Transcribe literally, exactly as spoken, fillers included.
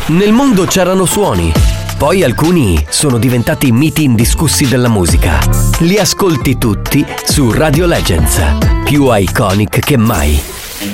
Nel mondo c'erano suoni, poi alcuni sono diventati miti indiscussi della musica. Li ascolti tutti su Radio Legends, più iconic che mai.